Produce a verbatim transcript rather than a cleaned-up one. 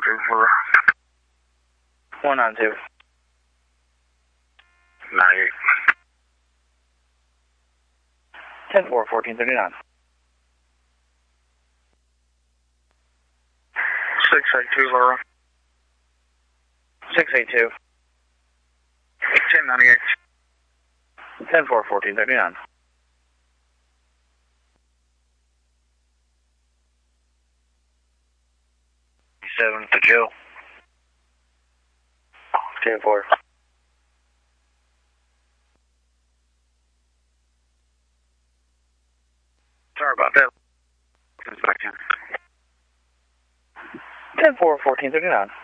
two, Laura. one nine two. ninety-eight. ten four, fourteen thirty-nine. six eight two, Laura. six eight two. ten ninety-eight. ten four, fourteen thirty-nine. seven to Jill. ten four. Sorry about that. ten four, fourteen thirty-nine.